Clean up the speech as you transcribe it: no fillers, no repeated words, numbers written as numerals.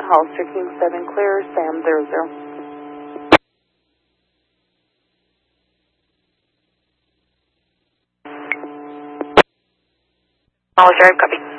Hollister King 7 clear, Sam 00. Hollister, copy.